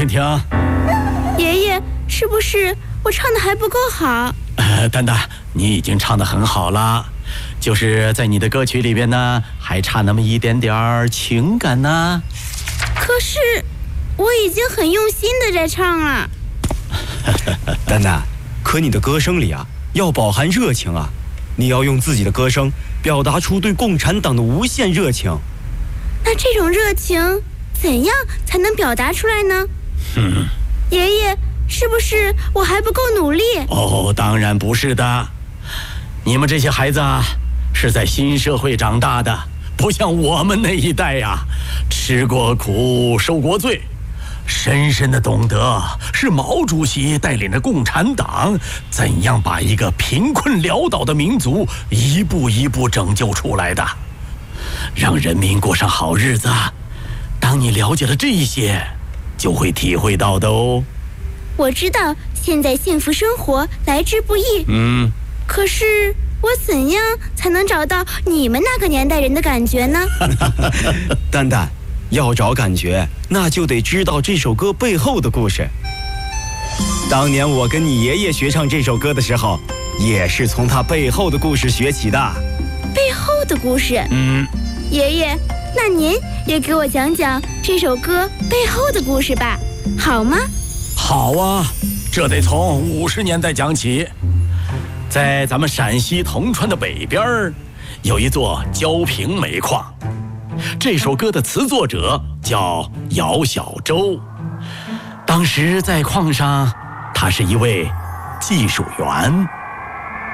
听听。 爷爷，是不是我唱的还不够好？ 蛋蛋，你已经唱得很好了，就是在你的歌曲里边呢，还差那么一点点情感呢。 可是我已经很用心的在唱了。 蛋蛋，可你的歌声里啊，要饱含热情啊，你要用自己的歌声表达出对共产党的无限热情。 那这种热情怎样才能表达出来呢？爷爷，是不是我还不够努力？ 哦，当然不是的。你们这些孩子啊，是在新社会长大的，不像我们那一代呀，吃过苦，受过罪，深深的懂得是毛主席带领着共产党怎样把一个贫困潦倒的民族一步一步拯救出来的，让人民过上好日子。当你了解了这些，就会体会到的哦。 我知道现在幸福生活来之不易，可是我怎样才能找到你们那个年代人的感觉呢？ 蛋蛋，要找感觉，那就得知道这首歌背后的故事。当年我跟你爷爷学唱这首歌的时候，也是从他背后的故事学起的。 背后的故事？爷爷，那您也给我讲讲这首歌背后的故事吧，好吗？ 好啊，这得从50年代讲起。在咱们陕西铜川的北边有一座焦平煤矿，这首歌的词作者叫姚小洲。当时在矿上，他是一位技术员。